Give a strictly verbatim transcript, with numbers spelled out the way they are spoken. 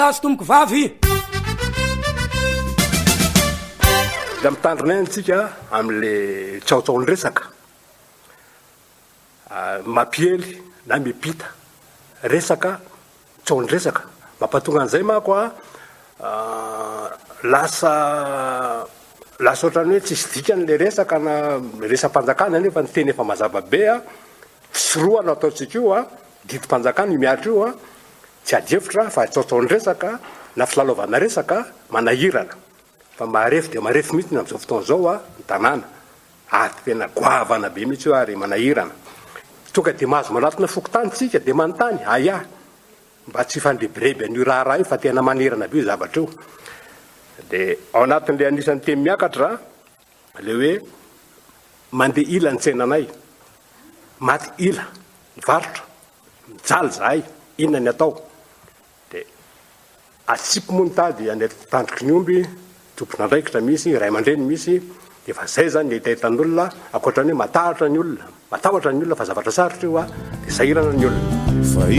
Tomoko vavy da mitandrina antsika am'le tsaotsaony resaka mapiely na mipita resaka tsaony resaka mampatonga an'izay mako a lasa lasa ohatrany hoe tsisy dikany le resaka na resam-panjakana nefa ny teny efa mazava be a tsy roa no ataontsika io a didim-panjakana miatra io a tsy adefitra fa tsaotsaony resaka na filalaovana resaka manahirana fa marefy dia marefy mihitsy amin'izao fotoana izao a ny tanàna ary tena goavana be mihitsy io ary manahirana tonga dia mahazo manatona fokotany tsika dia manontany aya mba tsy fandrebireby an'io raharaha io fa tena manirana be io zavatra io dia ao anatin'ilay anisan'ny teny miakatra le hoe mandeha ila ny tsenanay maty ila mivarotra mijaly zahay inona ny atao dia atsipy moa ny tady any tandroky ny omby tompona andraikitra misy ray aman-dreny misy dia fa zay zany ahitahitan'olona ankoatrany hoe matahotra ny olona matahotra ny olona fa zavatra sarotra io a dia sahirana ny olona.